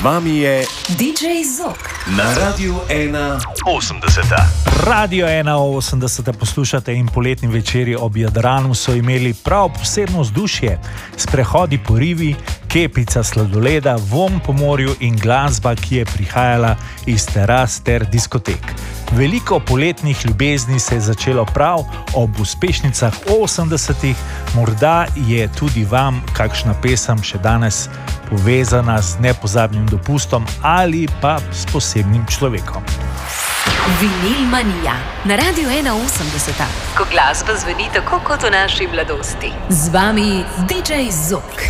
vami je DJ Zok na Radiu 180. Radio 180 poslušate in poletni večeri ob Jadranu so imeli prav posebno vzdušje. Sprehodi po rivi, kepica sladoleda, vonj po morju in glasba, ki je prihajala iz teras ter diskotek. Veliko poletnih ljubezni se je začelo prav ob uspešnicah 80-ih, morda je tudi vam kakšna pesem še danes povezana z nepozabnim dopustom ali pa s posebnim človekom. Vinil Manija na Radiu 180, ko glasba zveni tako kot v naši mladosti. Z vami DJ Zok.